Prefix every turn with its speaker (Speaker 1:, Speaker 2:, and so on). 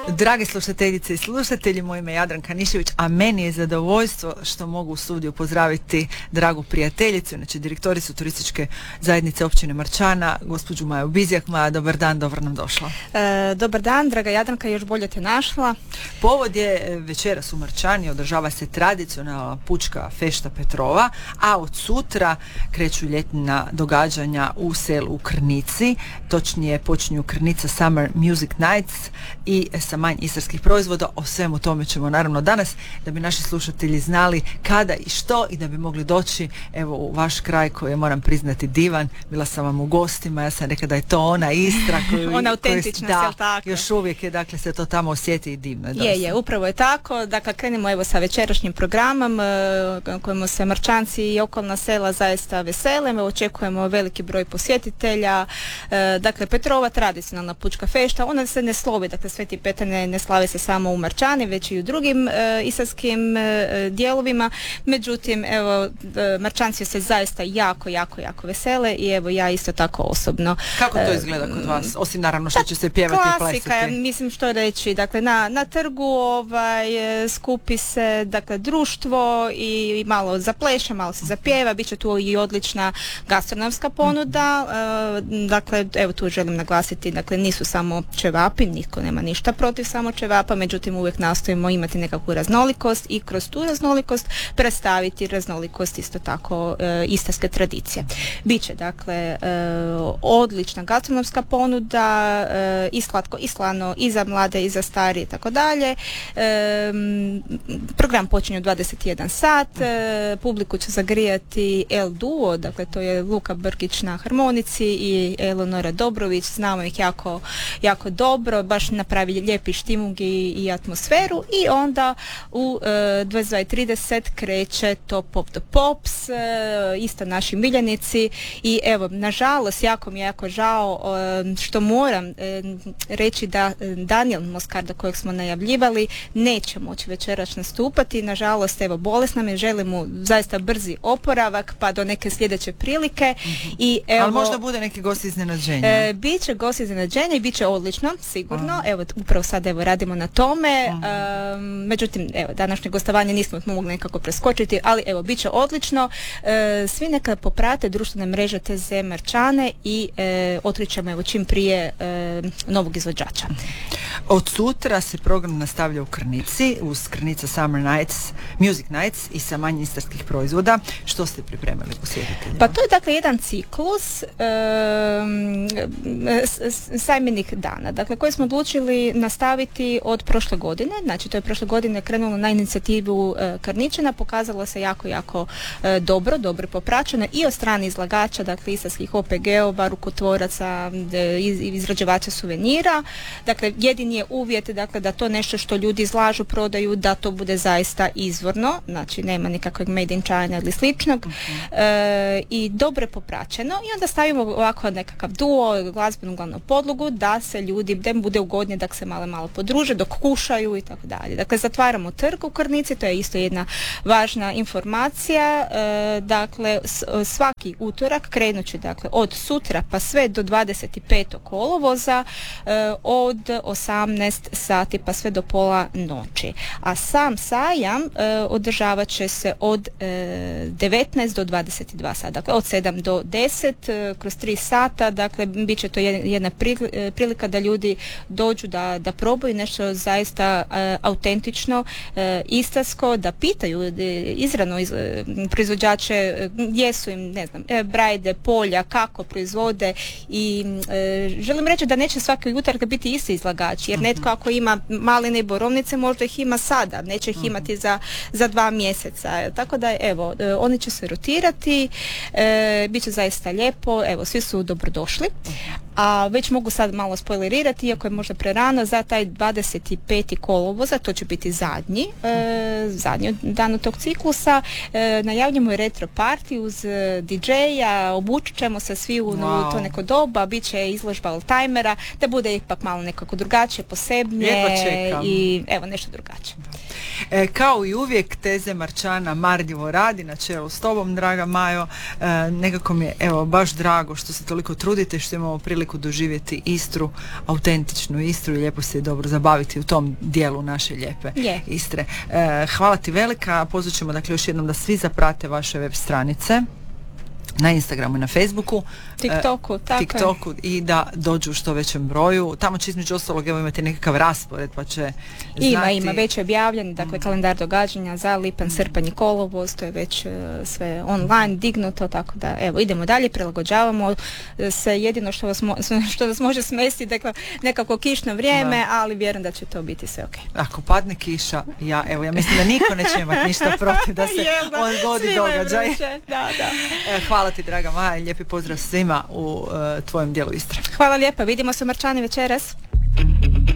Speaker 1: Drage slušateljice i slušatelji, moje ime je Jadranka Nišević, a meni je zadovoljstvo što mogu u studiju pozdraviti dragu prijateljicu, znači direktoricu turističke zajednice općine Marčana, gospođu Maju Bizjak. Maja, dobar dan, dobro nam došla.
Speaker 2: Dobar dan, draga Jadranka, još bolje te našla.
Speaker 1: Povod je večeras u Marčani, održava se tradicionalna pučka fešta Petrova, a od sutra kreću ljetna događanja u selu u Krnici, točnije počinju Krnica Summer Music Nights i sa manje istarskih proizvoda. O svemu tome ćemo naravno danas, da bi naši slušatelji znali kada i što i da bi mogli doći evo u vaš kraj koji je, moram priznati, divan. Bila sam vam u gostima, ja sam rekla da je to ona Istra koju,
Speaker 2: ona autentična,
Speaker 1: da,
Speaker 2: tako?
Speaker 1: Još uvijek je, dakle, se to tamo osjeti i divno.
Speaker 2: Je, upravo je tako. Dakle, krenimo evo sa večerašnjim programom kojemu se Marčanci i okolna sela zaista vesele. Očekujemo veliki broj posjetitelja. Dakle, Petrova tradicionalna pučka fešta, ona se ne slovi, dakle Sveti Petar ne slavi se samo u Marčani, već i u drugim istarskim dijelovima. Međutim, evo, Marčanci se zaista jako vesele i evo ja isto tako osobno.
Speaker 1: Kako to izgleda kod vas? Osim naravno što će se pjevati i plesati.
Speaker 2: Klasika, mislim što reći. Dakle, na trgu skupi se, dakle, društvo i malo zapleše, malo se zapjeva. Biće tu i odlična gastronomska ponuda. Dakle, evo tu želim naglasiti, dakle, nisu samo ćevapi, nitko nema ništa protiv samo ćevapa, međutim uvijek nastojimo imati nekakvu raznolikost i kroz tu raznolikost predstaviti raznolikost isto tako istarske tradicije. Biće, dakle, odlična gastronomska ponuda, i slatko i slano, i za mlade i za starije i tako dalje. Program počinje u 21 sat, publiku će zagrijati El Duo, dakle to je Luka Brkić na harmonici i Eleonora Dobrović, znamo ih jako dobro, baš napravi lijepi štimung i atmosferu, i onda u 22:30 kreće Top Pop the Pops, isto naši miljenici. I evo, nažalost, jako mi je žao što moram reći da Daniel Moskarda, kojeg smo najavljivali, neće moći večeras nastupati. Nažalost, evo, bolesna mi, želim mu zaista brzi oporavak pa do neke sljedeće prilike. I evo,
Speaker 1: ali možda bude neki gost iznenađenja.
Speaker 2: Biće gost iznenađenja i bit će odlično, sigurno. Evo, upravo sad radimo na tome. Međutim, evo, današnje gostovanje nismo mogli nekako preskočiti, ali evo, bit će odlično. Svi neka poprate društvene mreže TZ Marčane i otkrićemo evo čim prije novog izvođača.
Speaker 1: Od sutra se program nastavlja u Krnici uz Krnica Summer Nights, Music Nights i sa manje istarskih proizvoda. Što ste pripremili posjetiteljima?
Speaker 2: Pa to je, dakle, jedan ciklus sajmenih dana, dakle, koji smo odlučili nastaviti od prošle godine. Znači, to je prošle godine krenulo na inicijativu Krničana, pokazalo se jako dobro popraćeno i od strane izlagača, dakle, istarskih OPG-ova, rukotvoraca, izrađivača suvenira. Dakle, jedini je uvjet, dakle, da to nešto što ljudi izlažu, prodaju, da to bude zaista izvorno, znači nema nikakvog made in China ili sličnog, i dobro je popraćeno, i onda stavimo ovako nekakav duo, glazbenu glavnu podlogu, da se ljudi, da im bude ugodnije, da se malo podruže, dok kušaju i tako dalje. Dakle, zatvaramo trg u Krnici, to je isto jedna važna informacija. Dakle, svaki utorak krenući, dakle, od sutra pa sve do 25. kolovoza, od 18 sati pa sve do pola noći. A sam sajam održavat će se od 19 do 22 sata, dakle od 7 do 10 kroz 3 sata. Dakle, bit će to jedna prilika da ljudi dođu da probaju nešto zaista autentično, istarsko, da pitaju izravno proizvođače gdje su im, ne znam, brajde, polja, kako proizvode, i želim reći da neće svaki utorak biti isti izlagač, jer netko ako ima maline i borovnice, možda ih ima sada, neće ih imati za 2 mjeseca. Tako da, evo, oni će se rotirati, bit će zaista lijepo, evo, svi su dobrodošli. A već mogu sad malo spoilerirati, iako je možda prerano, za taj 25. kolovoza, to će biti zadnji dan tog ciklusa, najavljamo i retro party uz DJ-a, obučit ćemo se svi u to neko doba, bit će izložba oldtimera, da bude ipak malo nekako drugačije, posebnije i evo nešto drugačije.
Speaker 1: Kao i uvijek, TZ Marčana marljivo radi na čelu s tobom, draga Majo. Nekako mi je, evo, baš drago što se toliko trudite, što imamo priliku priliku doživjeti Istru, autentičnu Istru i lijepo se i dobro zabaviti u tom dijelu naše lijepe Istre. Hvala ti velika, pozvat ćemo dakle još jednom da svi zaprate vaše web stranice na Instagramu i na Facebooku, TikToku i da dođu u što većem broju. Tamo će između ostalog imati nekakav raspored pa će znati...
Speaker 2: Ima već objavljen, dakle kalendar događanja za lipanj, srpanj i kolovoz, to je već sve online dignuto, tako da evo idemo dalje, prilagođavamo se, jedino što vas može smesti, dakle nekako kišno vrijeme, ali vjerujem da će to biti sve ok.
Speaker 1: Ako padne kiša, ja mislim da niko neće imati ništa protiv da se odgodi događaj. Hvala ti draga Maja i lijepi pozdrav svima u tvojem dijelu Istre.
Speaker 2: Hvala lijepa, vidimo se u Marčani večeras.